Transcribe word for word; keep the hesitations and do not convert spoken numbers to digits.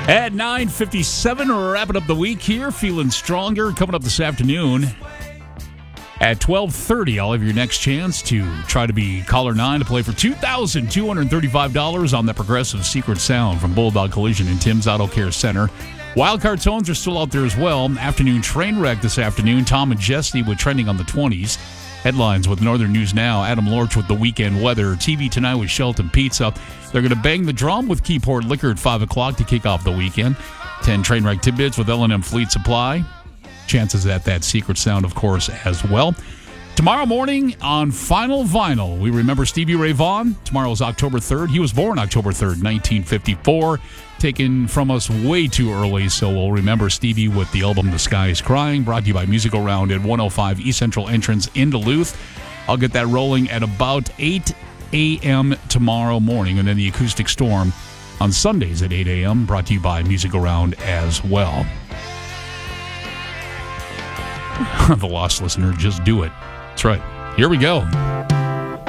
At nine fifty-seven, we're wrapping up the week here, feeling stronger. Coming up this afternoon at twelve thirty, I'll have your next chance to try to be caller nine to play for two thousand two hundred thirty-five dollars on the Progressive Secret Sound from Bulldog Collision and Tim's Auto Care Center. Wildcard tones are still out there as well. Afternoon train wreck this afternoon. Tom and Jesse with trending on the twenties. Headlines with Northern News Now. Adam Lorch with the weekend weather. T V tonight with Shelton Pizza. They're going to bang the drum with Keyport Liquor at five o'clock to kick off the weekend. ten train wreck tidbits with L and M Fleet Supply. Chances at that Secret Sound, of course, as well. Tomorrow morning on Final Vinyl, we remember Stevie Ray Vaughan. Tomorrow is October third. He was born October third, nineteen fifty-four. Taken from us way too early, so we'll remember Stevie with the album The Sky is Crying, brought to you by Musical Round at one oh five East Central Entrance in Duluth. I'll get that rolling at about eight a.m. tomorrow morning, and then the Acoustic Storm on Sundays at eight a.m., brought to you by Musical Round as well. The lost listener, just do it. That's right. Here we go.